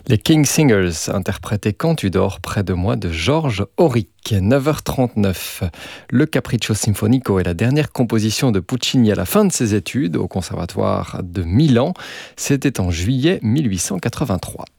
Les King Singers interprétaient Quand tu dors près de moi de Georges Auric. 9h39. Le Capriccio Sinfonico est la dernière composition de Puccini à la fin de ses études au Conservatoire de Milan. C'était en juillet 1883.